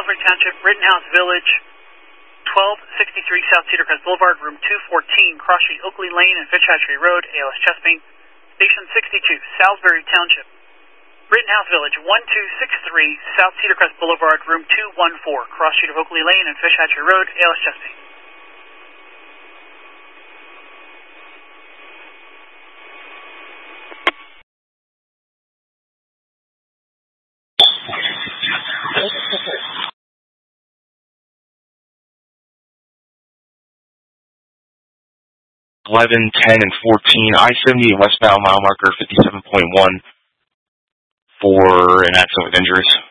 Salisbury Township, Rittenhouse Village, 1263 South Cedar Crest Boulevard, room 214, Cross Street, Oakley Lane, and Fitchhatchery Road, ALS Chesapeake. Station 62, Salisbury Township, Rittenhouse Village, 1263 South Cedar Crest Boulevard, room 214, Cross Street of Oakley Lane and Fitchhatchery Road, ALS Chesapeake. (11, 10, and 14), I-70 westbound, mile marker 57.1 for an accident with injuries.